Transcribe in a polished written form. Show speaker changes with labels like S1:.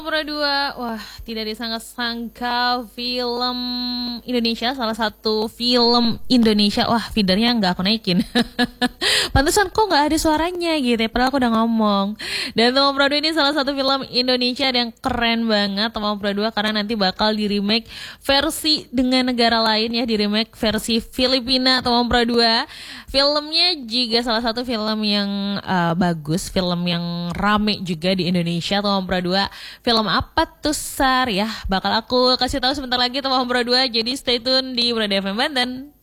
S1: Nomor dua, wah tidak disangka-sangka film Indonesia, salah satu film Indonesia, wah feedernya nggak aku naikin. Pantesan kok nggak ada suaranya gitu ya, padahal aku udah ngomong. Dan nomor dua ini salah satu film Indonesia yang keren banget, nomor dua karena nanti bakal di remake versi dengan negara lain ya, di remake versi Filipina nomor dua. Filmnya juga salah satu film yang bagus, film yang rame juga di Indonesia nomor dua. Film apa tuh Sar ya? Bakal aku kasih tahu sebentar lagi teman Bro 2. Jadi stay tune di Brada FM Banten.